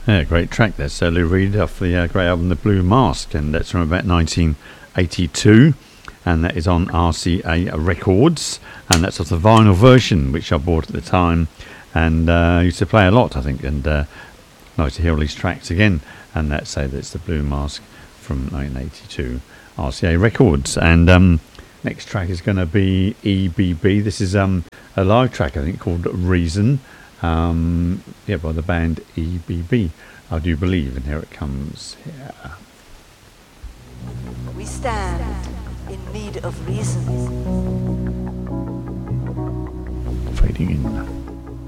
Yeah, great track there. So Lou Reed off the great album The Blue Mask, and that's from about 1982, and that is on RCA Records, and that's off the vinyl version, which I bought at the time, and used to play a lot, I think, and nice to hear all these tracks again. And that's The Blue Mask from 1982, RCA Records. And next track is going to be EBB. This is a live track, I think, called Reason. By the band EBB, I Do Believe, and here it comes. Yeah. We stand in need of reason. Fading in.